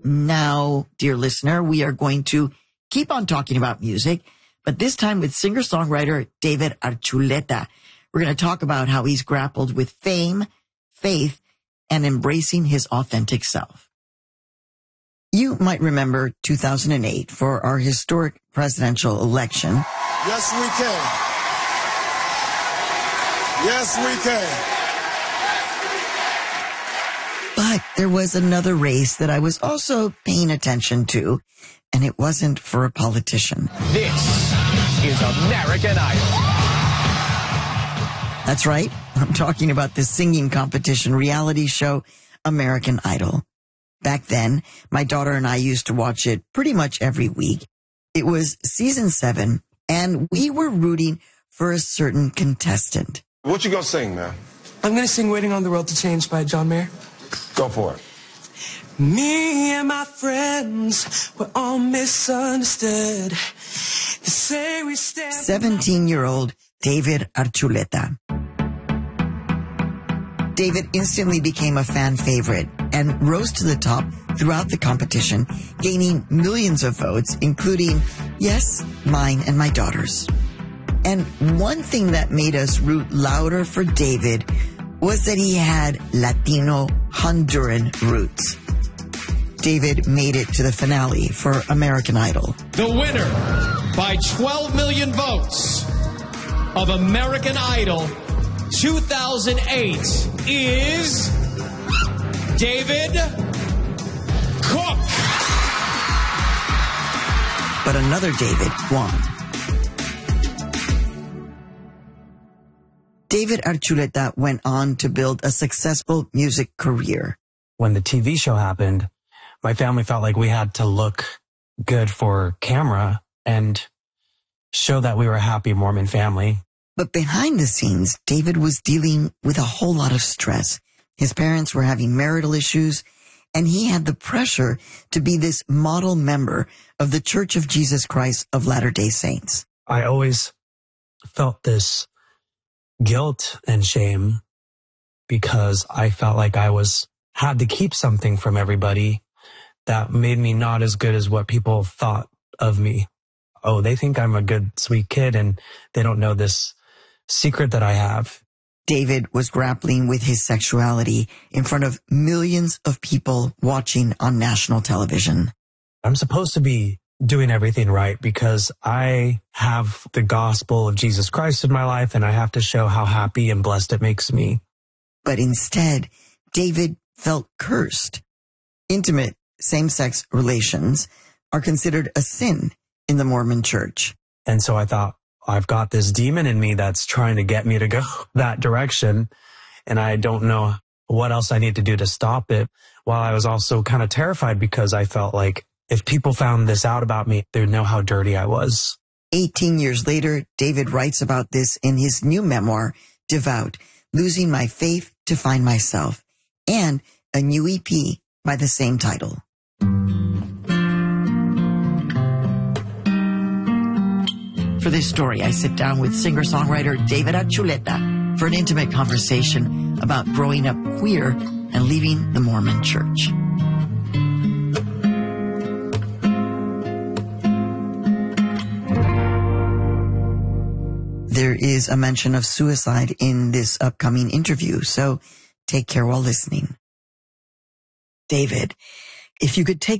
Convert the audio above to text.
Now, dear listener, we are going to keep on talking about music, but this time with singer-songwriter David Archuleta. We're going to talk about how he's grappled with fame, faith, and embracing his authentic self. You might remember 2008 for our historic presidential election. Yes, we can. Yes, we can. But there was another race that I was also paying attention to, and it wasn't for a politician. This is American Idol. That's right. I'm talking about the singing competition reality show, American Idol. Back then, my daughter and I used to watch it pretty much every week. It was season 7, and we were rooting for a certain contestant. What you gonna sing, man? I'm gonna sing Waiting on the World to Change by John Mayer. Go for it. Me and my friends were all misunderstood. They say we stand 17-year-old David Archuleta. David instantly became a fan favorite and rose to the top throughout the competition, gaining millions of votes, including, yes, mine and my daughter's. And one thing that made us root louder for David was that he had Latino Honduran roots. David made it to the finale for American Idol. The winner by 12 million votes of American Idol 2008 is David Cook. But another David won. David Archuleta went on to build a successful music career. When the TV show happened, my family felt like we had to look good for camera and show that we were a happy Mormon family. But behind the scenes, David was dealing with a whole lot of stress. His parents were having marital issues, and he had the pressure to be this model member of the Church of Jesus Christ of Latter-day Saints. I always felt this guilt and shame because I felt like I had to keep something from everybody that made me not as good as what people thought of me. Oh, they think I'm a good, sweet kid, and they don't know this secret that I have. David was grappling with his sexuality in front of millions of people watching on national television. I'm supposed to be doing everything right because I have the gospel of Jesus Christ in my life, and I have to show how happy and blessed it makes me. But instead, David felt cursed. Intimate same-sex relations are considered a sin in the Mormon Church. And so I thought, I've got this demon in me that's trying to get me to go that direction, and I don't know what else I need to do to stop it. While I was also kind of terrified because I felt like if people found this out about me, they'd know how dirty I was. 18 years later, David writes about this in his new memoir, Devout, Losing My Faith to Find Myself, and a new EP by the same title. For this story, I sit down with singer-songwriter David Archuleta for an intimate conversation about growing up queer and leaving the Mormon Church. There is a mention of suicide in this upcoming interview, so take care while listening. David, if you could take